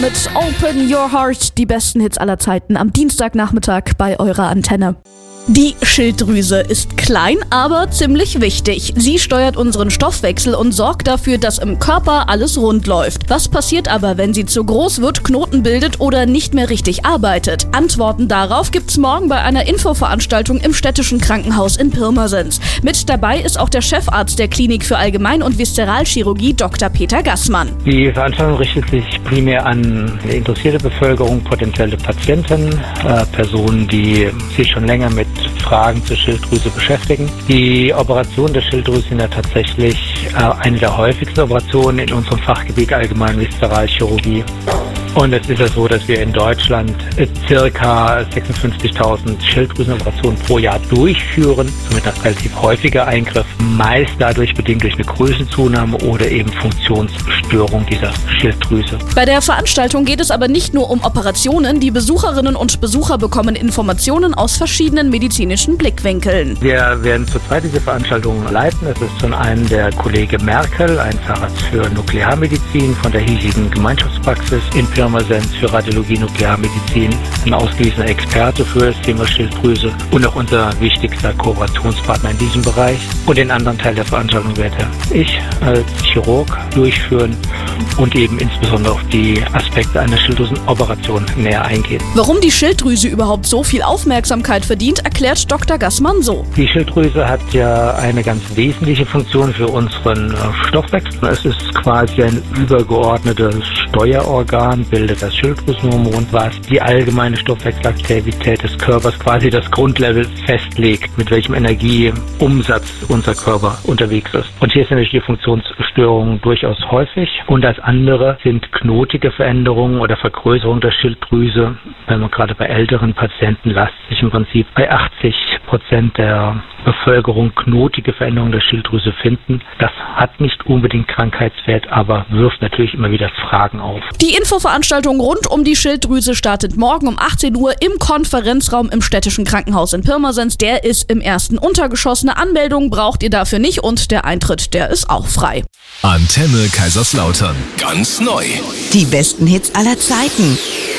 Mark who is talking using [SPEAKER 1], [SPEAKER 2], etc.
[SPEAKER 1] Mit Open Your Heart, die besten Hits aller Zeiten am Dienstagnachmittag bei eurer Antenne. Die Schilddrüse ist klein, aber ziemlich wichtig. Sie steuert unseren Stoffwechsel und sorgt dafür, dass im Körper alles rund läuft. Was passiert aber, wenn sie zu groß wird, Knoten bildet oder nicht mehr richtig arbeitet? Antworten darauf gibt's morgen bei einer Infoveranstaltung im Städtischen Krankenhaus in Pirmasens. Mit dabei ist auch der Chefarzt der Klinik für Allgemein- und Viszeralchirurgie, Dr. Peter Gassmann.
[SPEAKER 2] Die Veranstaltung richtet sich primär an die interessierte Bevölkerung, potenzielle Patienten, Personen, die sich schon länger mit Fragen zur Schilddrüse beschäftigen. Die Operationen der Schilddrüse sind ja tatsächlich eine der häufigsten Operationen in unserem Fachgebiet Allgemein- und Viszeralchirurgie. Und es ist ja so, dass wir in Deutschland ca. 56.000 Schilddrüsenoperationen pro Jahr durchführen, somit ein relativ häufiger Eingriff, meist dadurch bedingt durch eine Größenzunahme oder eben Funktionsstörung dieser Schilddrüse.
[SPEAKER 1] Bei der Veranstaltung geht es aber nicht nur um Operationen, die Besucherinnen und Besucher bekommen Informationen aus verschiedenen medizinischen Blickwinkeln.
[SPEAKER 2] Wir werden zu zweit diese Veranstaltung leiten. Es ist zum einen der Kollege Merkel, ein Facharzt für Nuklearmedizin von der hiesigen Gemeinschaftspraxis in Pirmasens für Radiologie Nuklearmedizin, ein ausgewiesener Experte für das Thema Schilddrüse und auch unser wichtigster Kooperationspartner in diesem Bereich. Und den anderen Teil der Veranstaltung werde ich als Chirurg durchführen und eben insbesondere auf die Aspekte einer Schilddrüsenoperation näher eingehen.
[SPEAKER 1] Warum die Schilddrüse überhaupt so viel Aufmerksamkeit verdient, erklärt Dr. Gassmann so.
[SPEAKER 2] Die Schilddrüse hat ja eine ganz wesentliche Funktion für unseren Stoffwechsel. Es ist quasi ein übergeordnetes Steuerorgan, bildet das Schilddrüsenhormon, was die allgemeine Stoffwechselaktivität des Körpers, quasi das Grundlevel festlegt, mit welchem Energieumsatz unser Körper unterwegs ist. Und hier sind natürlich die Funktionsstörungen durchaus häufig. Und das andere sind knotige Veränderungen oder Vergrößerung der Schilddrüse. Wenn man gerade bei älteren Patienten lasst sich im Prinzip bei 80% der Bevölkerung knotige Veränderungen der Schilddrüse finden. Das hat nicht unbedingt Krankheitswert, aber wirft natürlich immer wieder Fragen auf.
[SPEAKER 1] Die Infoveranstaltung rund um die Schilddrüse startet morgen um 18 Uhr im Konferenzraum im Städtischen Krankenhaus in Pirmasens. Der ist im ersten Untergeschoss. Eine Anmeldung braucht ihr dafür nicht und der Eintritt, der ist auch frei.
[SPEAKER 3] Antenne Kaiserslautern. Ganz neu.
[SPEAKER 4] Die besten Hits aller Zeiten.